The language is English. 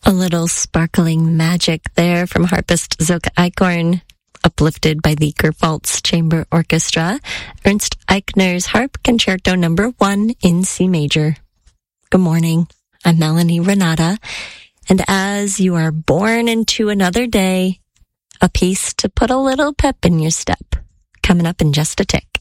A little sparkling magic there from harpist Zoka Eichhorn, uplifted by the Gerpaltz Chamber Orchestra, Ernst Eichner's Harp Concerto No. 1 in C major. Good morning, I'm Melanie Renata, and as you are born into another day, a piece to put a little pep in your step, coming up in just a tick.